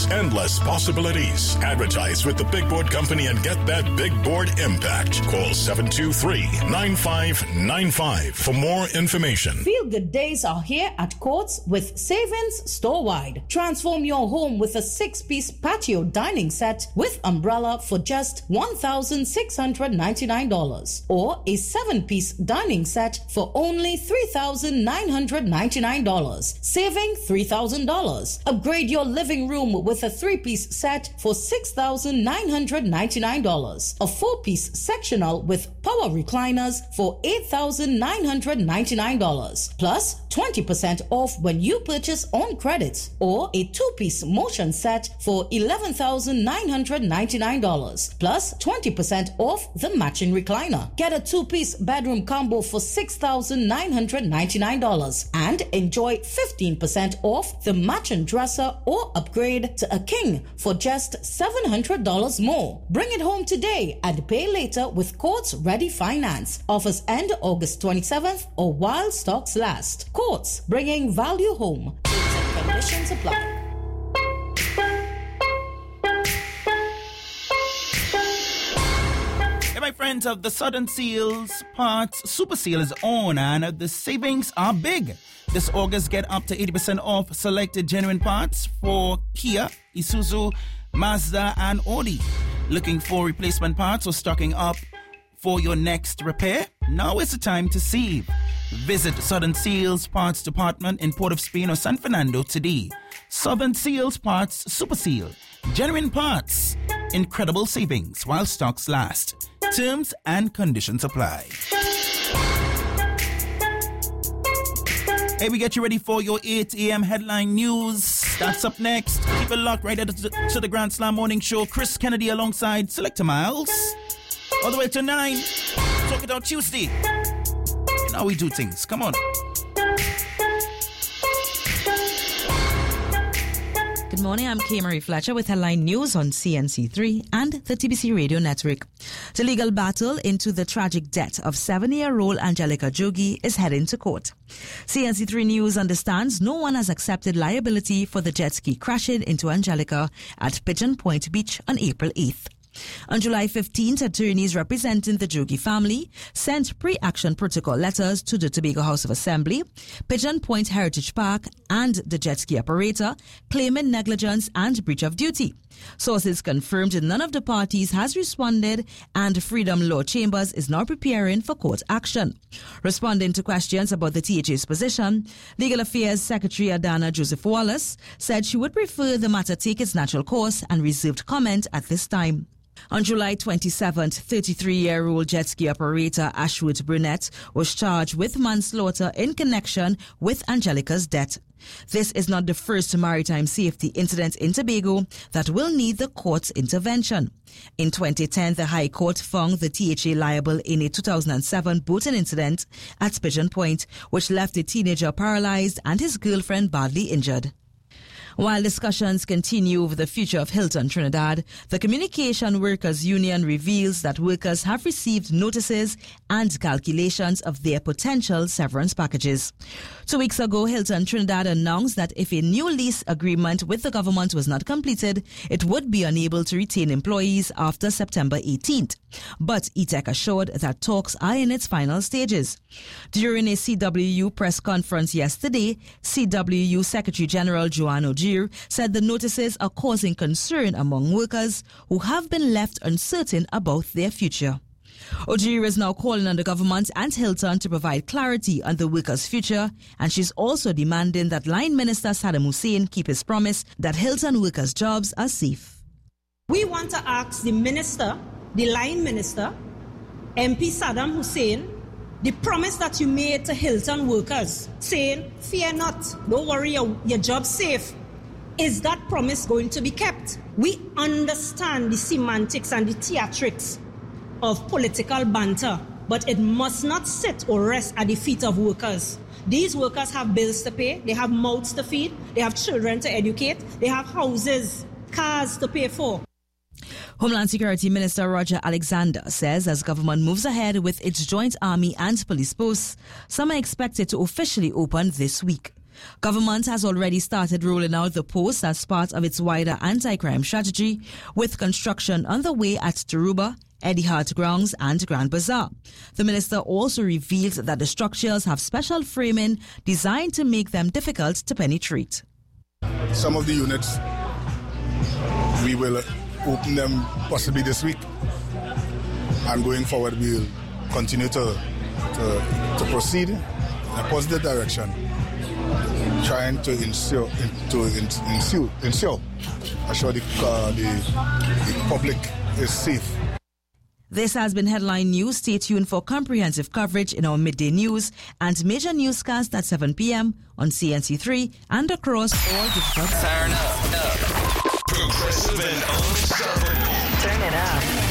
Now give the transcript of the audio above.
Courts, endless possibilities. Advertise with the Big Board Company and get that Big Board impact. Call 723-9595 for more information. Feel good days are here at Courts with savings store-wide. Transform your home with a 6-piece patio dining set with umbrella for just $1,699 or a 7-piece dining set for only $3,999, saving $3,000. Upgrade your living room with a 3-piece set for $6,999, a 4-piece sectional with power recliners for $8,999, plus 20% off when you purchase on credit, or a 2-piece motion set for $11,999, plus 20% off the matching recliner. Get a 2-piece bedroom combo for $6,999 and enjoy 15% off the matching dresser or upgrade to a king for just $700 more. Bring it home today and pay later with Courts Ready Finance. Offers end August 27th or while stocks last. Courts, bringing value home. Terms and conditions apply. Hey, my friends of the Southern Seals Parts Super Seal is on, and the savings are big. This August, get up to 80% off selected genuine parts for Kia, Isuzu, Mazda, and Audi. Looking for replacement parts or stocking up for your next repair? Now is the time to save. Visit Southern Seals Parts Department in Port of Spain or San Fernando today. Southern Seals Parts Super Seal. Genuine parts. Incredible savings while stocks last. Terms and conditions apply. Hey, we get you ready for your 8 a.m. headline news. That's up next. Keep it locked right to the Grand Slam Morning Show. Chris Kennedy alongside Selector Miles. All the way to 9. Talk it out Tuesday. You know how we do things. Come on. Good morning, I'm Kay Marie Fletcher with headline news on CNC3 and the TBC Radio Network. The legal battle into the tragic death of 7-year-old Angelica Jogi is heading to court. CNC3 News understands no one has accepted liability for the jet ski crashing into Angelica at Pigeon Point Beach on April 8th. On July 15th, attorneys representing the Jogi family sent pre-action protocol letters to the Tobago House of Assembly, Pigeon Point Heritage Park, and the jet ski operator, claiming negligence and breach of duty. Sources confirmed none of the parties has responded, and Freedom Law Chambers is now preparing for court action. Responding to questions about the THA's position, Legal Affairs Secretary Adana Joseph Wallace said she would prefer the matter take its natural course and reserved comment at this time. On July 27th, 33-year-old jet ski operator Ashwood Burnett was charged with manslaughter in connection with Angelica's death. This is not the first maritime safety incident in Tobago that will need the court's intervention. In 2010, the High Court found the THA liable in a 2007 boating incident at Pigeon Point, which left a teenager paralyzed and his girlfriend badly injured. While discussions continue over the future of Hilton Trinidad, the Communication Workers Union reveals that workers have received notices and calculations of their potential severance packages. 2 weeks ago, Hilton Trinidad announced that if a new lease agreement with the government was not completed, it would be unable to retain employees after September 18th. But ETEC assured that talks are in its final stages. During a CWU press conference yesterday, CWU Secretary General Joanne Ogier said the notices are causing concern among workers who have been left uncertain about their future. Ogier is now calling on the government and Hilton to provide clarity on the workers' future, and she's also demanding that Line Minister Saddam Hussein keep his promise that Hilton workers' jobs are safe. We want to ask the minister, the Line Minister, MP Saddam Hussein, the promise that you made to Hilton workers, saying, fear not, don't worry, your job's safe. Is that promise going to be kept? We understand the semantics and the theatrics of political banter, but it must not sit or rest at the feet of workers. These workers have bills to pay, they have mouths to feed, they have children to educate, they have houses, cars to pay for. Homeland Security Minister Roger Alexander says as government moves ahead with its joint army and police posts, some are expected to officially open this week. Government has already started rolling out the posts as part of its wider anti-crime strategy, with construction underway at Taruba, Eddie Hart Grounds and Grand Bazaar. The minister also revealed that the structures have special framing designed to make them difficult to penetrate. Some of the units, we will open them possibly this week. And going forward, we'll continue to proceed in a positive direction, trying to ensure the public is safe. This has been Headline News. Stay tuned for comprehensive coverage in our midday news and major newscast at 7 p.m. on CNC3 and across all digital. Turn up. Progressive and unstoppable. Turn it up.